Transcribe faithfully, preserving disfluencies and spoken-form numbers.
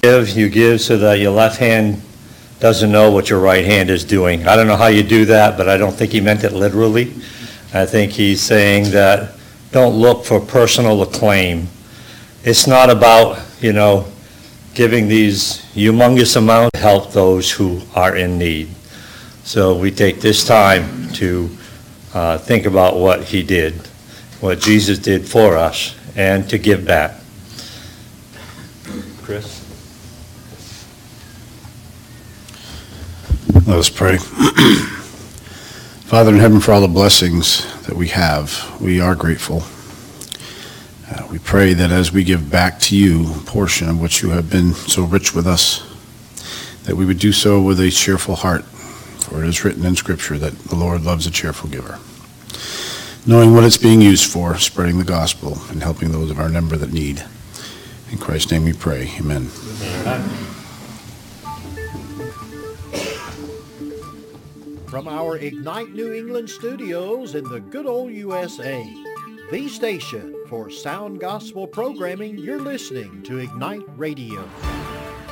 Give, you give so that your left hand doesn't know what your right hand is doing. I don't know how you do that, but I don't think he meant it literally. I think he's saying that don't look for personal acclaim. It's not about, you know, giving these humongous amounts to help those who are in need. So we take this time to uh, think about what he did, what Jesus did for us, and to give back. Chris? Let us pray. Father in heaven, for all the blessings that we have, we are grateful. Uh, we pray that as we give back to you a portion of what you have been so rich with us, that we would do so with a cheerful heart, for it is written in Scripture that the Lord loves a cheerful giver. Knowing what it's being used for, spreading the gospel and helping those of our number that need. In Christ's name we pray. Amen. Amen. From our Ignite New England studios in the good old U S A, the station for sound gospel programming, you're listening to Ignite Radio.